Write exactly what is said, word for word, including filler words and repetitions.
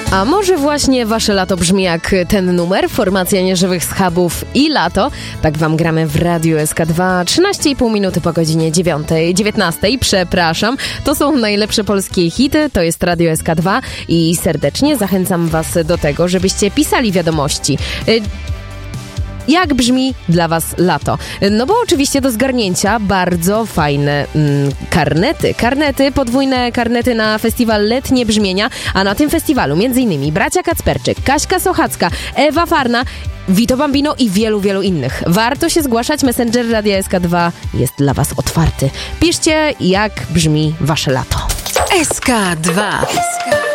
A może właśnie wasze lato brzmi jak ten numer? Formacja Nieżywych Schabów i Lato. Tak wam gramy w Radiu S K dwa. trzynaście i pół minuty po godzinie dziewiątej, dziewiętnastej, przepraszam. To są najlepsze polskie hity, to jest Radio S K dwa i serdecznie zachęcam was do tego, żebyście pisali wiadomości. Jak brzmi dla was lato? No bo oczywiście do zgarnięcia bardzo fajne mm, karnety. Karnety, podwójne karnety na festiwal Letnie Brzmienia, a na tym festiwalu między innymi bracia Kacperczyk, Kaśka Sochacka, Ewa Farna, Vito Bambino i wielu, wielu innych. Warto się zgłaszać, Messenger Radia S K dwa jest dla was otwarty. Piszcie, jak brzmi wasze lato. S K dwa.